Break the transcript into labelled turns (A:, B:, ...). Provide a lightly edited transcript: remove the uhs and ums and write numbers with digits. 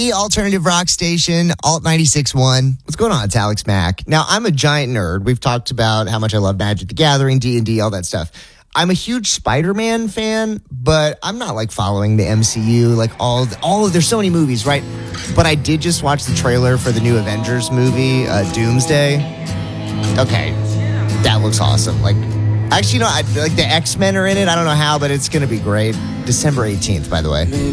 A: the alternative rock station, Alt 96.1. What's going on? It's Alex Mack. Now, I'm a giant nerd. We've talked about how much I love Magic the Gathering, D&D, all that stuff. I'm a huge Spider-Man fan, but I'm not like following the MCU, like there's so many movies, right? But I did just watch the trailer for the new Avengers movie, Doomsday. Okay, that looks awesome. Like, actually, like the X-Men are in it. I don't know how, but it's going to be great. December 18th, by the way.